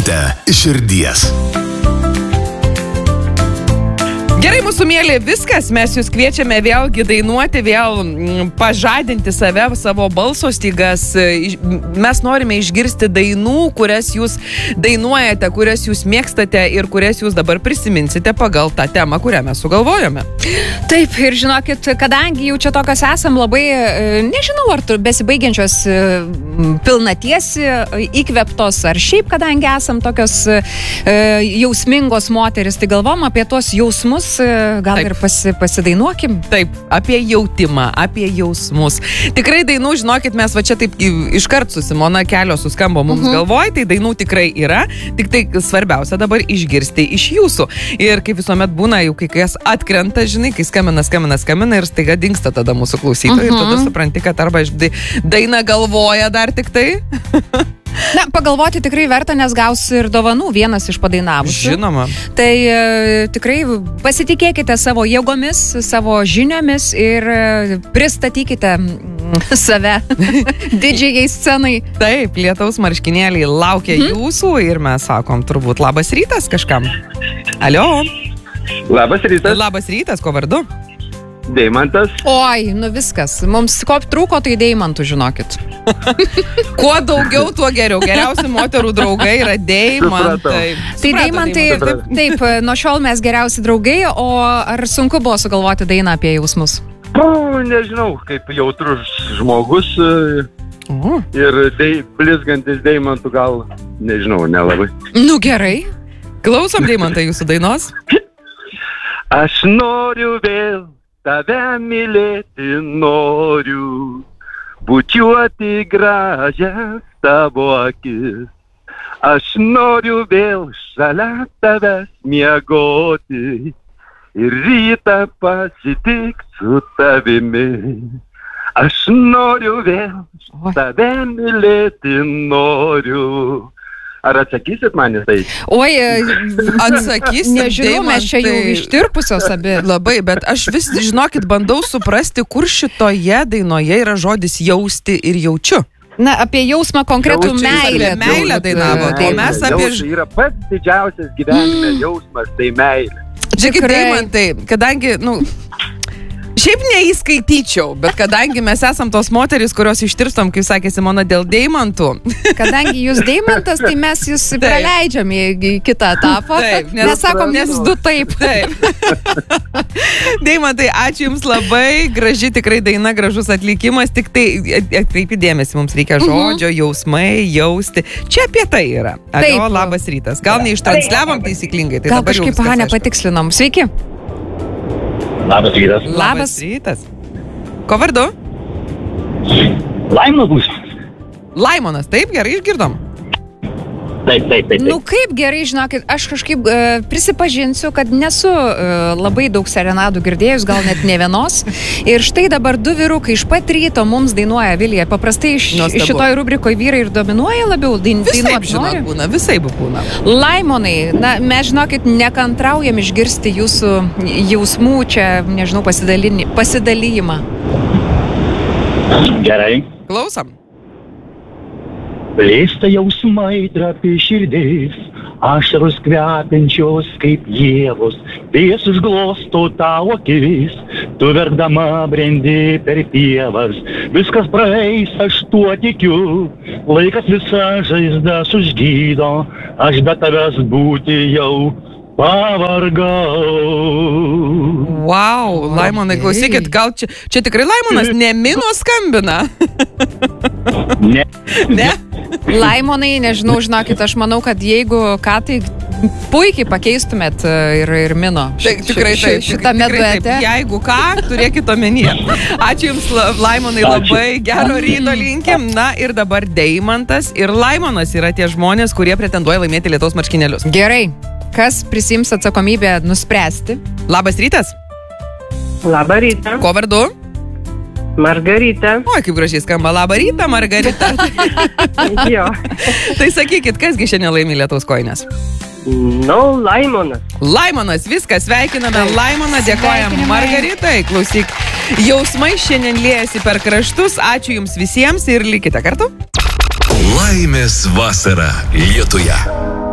Dainuokite iš širdies. Gerai, mūsų mėly, viskas, mes jūs kviečiame vėlgi dainuoti, vėl pažadinti save, savo balso stygas. Mes norime išgirsti dainų, kurias jūs dainuojate, kurias jūs mėgstate ir kurias jūs dabar prisiminsite pagal tą temą, kurią mes sugalvojome. Taip, ir žinokit, kadangi jau čia tokios esam labai, nežinau, ar besibaigiančios pilnaties įkveptos, ar šiaip, kadangi esam tokios jausmingos moteris, tai galvom apie tuos jausmus, gal taip. Ir pasidainuokim. Taip, apie jautimą, apie jausmus. Tikrai dainų, žinokit, mes va čia taip iškart su Simona kelios suskambo mums galvoj, tai dainų tikrai yra, tik tai svarbiausia dabar išgirsti iš jūsų. Ir kaip visuomet būna, jau kai kas atkrenta, žinai, kai skambina ir staiga dingsta tada mūsų klausytojai ir tada supranti, kad arba daina galvoja dar tik tai. Na, pagalvoti tikrai verta, nes gaus ir dovanų vienas iš padainavusių. Žinoma. Tai tikrai pasitikėkite savo jėgomis, savo žiniomis ir pristatykite save didžiai scenai. Taip, lietaus marškinėliai laukia jūsų ir mes sakom turbūt labas rytas kažkam. Alio. Labas rytas. Labas rytas, ko vardu? Deimantas. Oi, nu viskas. Mums ko trūko, tai deimantų, žinokit. Kuo daugiau, tuo geriau. Geriausi moterų draugai yra deimantai. Tai deimantai, taip, nuo šiol mes geriausi draugai, o ar sunku buvo sugalvoti dainą apie jausmus? Nežinau, kaip jautrus žmogus ir blizgantis deimantų gal, nežinau, nelabai. Nu gerai. Klausom, Deimantai, jūsų dainos. Aš noriu vėl tave mylėti, noriu bučiuoti gražias tavo akis. Aš noriu vėl šalia tavęs miegoti ir rytą pasitikt su tavimi. Aš noriu vėl tave mylėti, noriu. Ar atsakysit man į tai? Oi, atsakysit. Nežinau, mes čia jau ištirpusios abi. Labai, bet aš vis, žinokit, bandau suprasti, kur šitoje dainoje yra žodis jausti ir jaučiu. Na, apie jausmą konkretų meilę. Meilę dainavo. Tai mes apie... Yra pats didžiausias gyvenime jausmas, tai meilė. Žiūrėkit, Deimantai, kadangi, šiaip neįskaityčiau, bet kadangi mes esam tos moterys, kurios ištirstom, kaip sakė Simona, dėl deimantų. Kadangi jūs deimantas, tai mes jūs praleidžiam į kitą etapą. Taip, nes sakom, jūs du taip. Deimantai, ačiū Jums labai, graži tikrai daina, gražus atlikimas, tik tai atkreipi dėmesį, mums reikia žodžio, jausmai, jausti. Čia apie tai yra. Alio, labas rytas. Gal neištransliavom taisyklingai, tai gal kažkaip nepatikslinom. Sveiki. Labas rytas. Labas rytas. Ko vardu? Laimonas bus. Laimonas, taip, gerai išgirdom. Taip. Nu kaip gerai, žinokit, aš kažkaip prisipažinsiu, kad nesu labai daug serenadų girdėjus, gal net ne vienos. Ir štai dabar du vyrukai iš pat ryto mums dainuoja, Vilija. Paprastai šitoj rubrikoje vyrai ir dominuoja labiau dainuoti. Visai būna. Laimonai, na, mes žinokit, nekantraujam išgirsti jūsų jausmų čia, nežinau, pasidalijimą. Gerai. Klausom. Plėsta jausmai trapi širdis, ašaros kvepiančios kaip ievos, vėjas užglosto tavo akis, tu verdama brendi per pievas, viskas praeis, aš tuo tikiu, laikas visą žaizdą užgydo, aš be tavęs būti jau pavargau. Wow, Laimonai, klausykit, gal čia tikrai Laimonas ne Mino skambina? Ne? Laimonai, nežinau, žinokit, aš manau, kad jeigu ką, tai puikiai pakeistumėt ir Mino. Tikrai šitame duete. Jeigu ką, turėkit omenyje. Ačiū Jums, Laimonai, labai gero ryto linkim. Na ir dabar Deimantas ir Laimonas yra tie žmonės, kurie pretenduoja laimėti lietaus marškinėlius. Gerai. Kas prisiims atsakomybę nuspręsti? Labas rytas. Labą rytą. Ko vardu? Margarita. Oi, kaip gražiai skamba. Labą rytą, Margarita. Jo. Tai sakykit, kasgi šiandien laimi lietaus kojines? Laimonas. Laimonas, viskas, sveikiname Laimoną, dėkojam Margaritai. Klausyk, jausmai šiandien liejasi per kraštus. Ačiū Jums visiems ir likite kartu. Laimės vasara Lietuje.